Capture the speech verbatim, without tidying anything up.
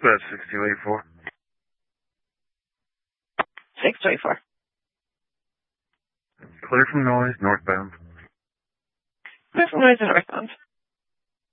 Dispatch six two eight four. six two eight four. Clear from noise, northbound. Clear from noise and northbound.